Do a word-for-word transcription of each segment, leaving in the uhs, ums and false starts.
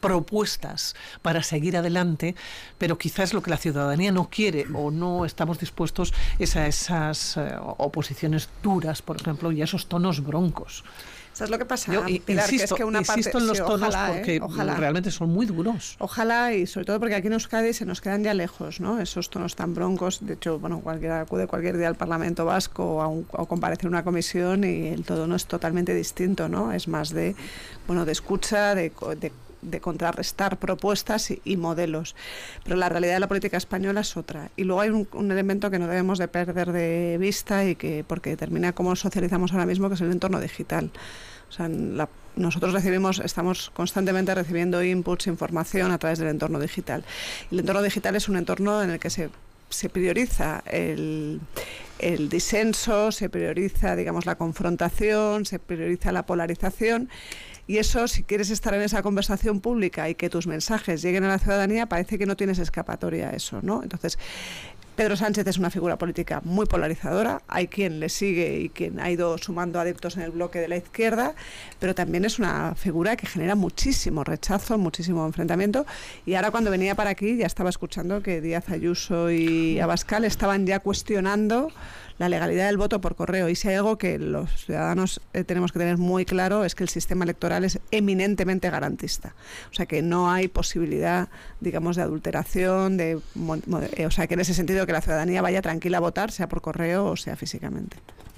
propuestas para seguir adelante, pero quizás lo que la ciudadanía no quiere o no estamos dispuestos es a esas eh, oposiciones duras, por ejemplo, y a esos tonos broncos. ¿Sabes lo que pasa, Yo, Pilar? insisto, que es que una insisto parte, en los sí, tonos ojalá, porque ¿eh? Ojalá. realmente son muy duros. Ojalá, y sobre todo porque aquí en Euskadi se nos quedan ya lejos, ¿no? Esos tonos tan broncos. De hecho, bueno, cualquiera acude cualquier día al Parlamento Vasco o, a un, o comparece en una comisión y el tono es totalmente distinto, ¿no? Es más de, bueno, de escucha, de, de de contrarrestar propuestas y, y modelos, pero la realidad de la política española es otra. Y luego hay un, un elemento que no debemos de perder de vista y que porque determina cómo socializamos ahora mismo, que es el entorno digital. O sea, la, nosotros recibimos, estamos constantemente recibiendo inputs, información a través del entorno digital. El entorno digital es un entorno en el que se se prioriza el, el disenso, se prioriza, digamos, la confrontación, se prioriza la polarización. Y eso, si quieres estar en esa conversación pública y que tus mensajes lleguen a la ciudadanía, parece que no tienes escapatoria a eso, ¿no? Entonces, Pedro Sánchez es una figura política muy polarizadora, hay quien le sigue y quien ha ido sumando adeptos en el bloque de la izquierda, pero también es una figura que genera muchísimo rechazo, muchísimo enfrentamiento, y ahora cuando venía para aquí ya estaba escuchando que Díaz Ayuso y Abascal estaban ya cuestionando la legalidad del voto por correo, y si hay algo que los ciudadanos eh, tenemos que tener muy claro es que el sistema electoral es eminentemente garantista, o sea que no hay posibilidad, digamos, de adulteración, de, eh, o sea que en ese sentido que la ciudadanía vaya tranquila a votar, sea por correo o sea físicamente.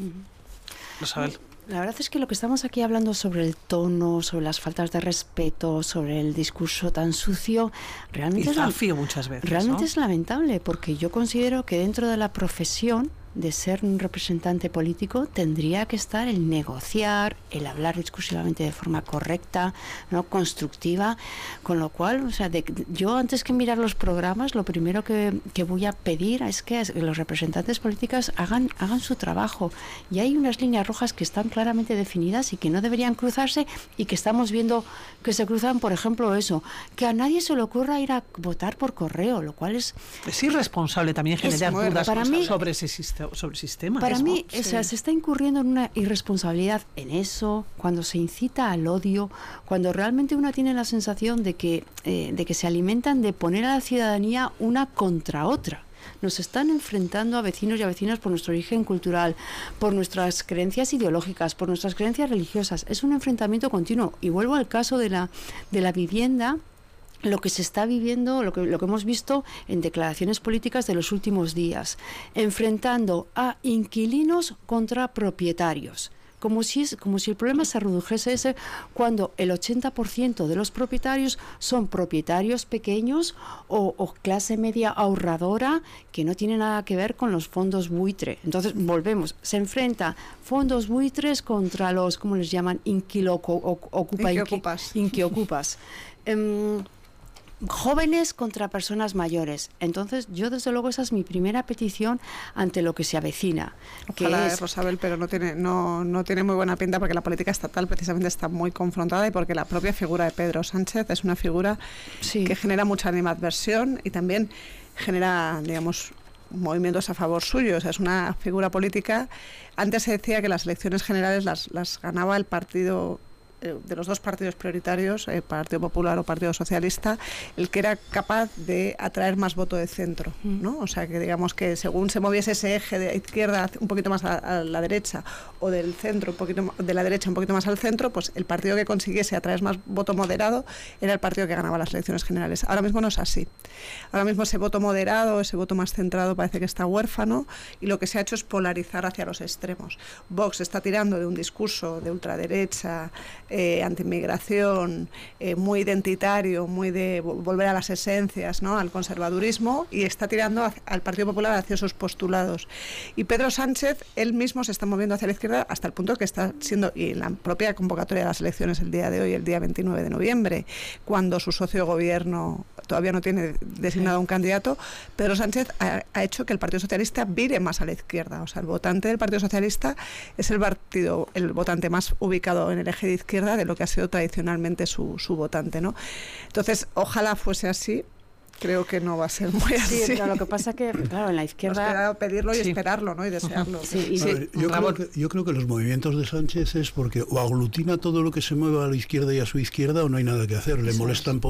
Isabel. La verdad es que lo que estamos aquí hablando sobre el tono, sobre las faltas de respeto, sobre el discurso tan sucio, realmente, y zafio muchas veces, realmente ¿no? es lamentable, porque yo considero que dentro de la profesión de ser un representante político tendría que estar el negociar, el hablar discursivamente de forma correcta, ¿no?, constructiva, con lo cual, o sea, de, yo antes que mirar los programas, lo primero que, que voy a pedir es que los representantes políticos hagan, hagan su trabajo, y hay unas líneas rojas que están claramente definidas y que no deberían cruzarse, y que estamos viendo que se cruzan, por ejemplo, eso, que a nadie se le ocurra ir a votar por correo, lo cual es... Es irresponsable también generar dudas para mí, sobre ese sistema. Sobre el sistema. Para mismo. mí, Sí. o sea, se está incurriendo en una irresponsabilidad en eso, cuando se incita al odio, cuando realmente uno tiene la sensación de que, eh, de que se alimentan de poner a la ciudadanía una contra otra. Nos están enfrentando a vecinos y a vecinas por nuestro origen cultural, por nuestras creencias ideológicas, por nuestras creencias religiosas. Es un enfrentamiento continuo. Y vuelvo al caso de la, de la vivienda. Lo que se está viviendo, lo que, lo que hemos visto en declaraciones políticas de los últimos días, enfrentando a inquilinos contra propietarios, como si, es, como si el problema se redujese ese, cuando el ochenta por ciento de los propietarios son propietarios pequeños o, o clase media ahorradora, que no tiene nada que ver con los fondos buitre. Entonces, volvemos, se enfrenta fondos buitres contra los, ¿cómo les llaman?, inquiloocupas. Inquiocupas. Inquiocupas. Um, jóvenes contra personas mayores. Entonces, yo desde luego esa es mi primera petición ante lo que se avecina. Ojalá, que es... Rosabel, pero no tiene, no, no tiene muy buena pinta, porque la política estatal precisamente está muy confrontada, y porque la propia figura de Pedro Sánchez es una figura sí. que genera mucha animadversión y también genera, digamos, movimientos a favor suyo. O sea, es una figura política. Antes se decía que las elecciones generales las, las ganaba el partido, de los dos partidos prioritarios, el Partido Popular o Partido Socialista, el que era capaz de atraer más voto de centro, ¿no? O sea, que digamos que según se moviese ese eje de izquierda un poquito más a, a la derecha, o del centro un poquito de la derecha un poquito más al centro, pues el partido que consiguiese atraer más voto moderado era el partido que ganaba las elecciones generales. Ahora mismo no es así. Ahora mismo ese voto moderado, ese voto más centrado, parece que está huérfano, y lo que se ha hecho es polarizar hacia los extremos. Vox está tirando de un discurso de ultraderecha, Eh, antiinmigración, eh, muy identitario, muy de volver a las esencias, ¿no?, al conservadurismo, y está tirando a, al Partido Popular hacia esos postulados. Y Pedro Sánchez, él mismo se está moviendo hacia la izquierda hasta el punto que está siendo, y en la propia convocatoria de las elecciones el día de hoy, el día veintinueve de noviembre, cuando su socio de gobierno todavía no tiene designado un candidato, Pedro Sánchez ha, ha hecho que el Partido Socialista vire más a la izquierda. O sea, el votante del Partido Socialista es el partido, el votante más ubicado en el eje de izquierda de lo que ha sido tradicionalmente su, su votante, ¿no? Entonces, ojalá fuese así. Creo que no va a ser muy así. Sí, pero lo que pasa que, claro, en la izquierda... Nos pedirlo y sí. esperarlo, ¿no?, y desearlo. Sí, y sí. Ver, yo, creo que, yo creo que los movimientos de Sánchez es porque o aglutina todo lo que se mueva a la izquierda y a su izquierda, o no hay nada que hacer. Le molestan